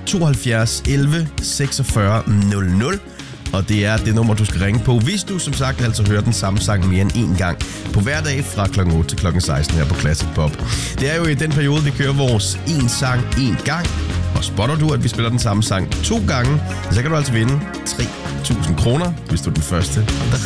72 11 46 00. Og det er det nummer, du skal ringe på, hvis du som sagt altså hører den samme sang mere end en gang på hver dag fra kl. 8 til kl. 16 her på Classic Pop. Det er jo i den periode, vi kører vores en sang en gang. Og spotter du, at vi spiller den samme sang 2 gange, så kan du altså vinde 3.000 kroner, hvis du er den første, der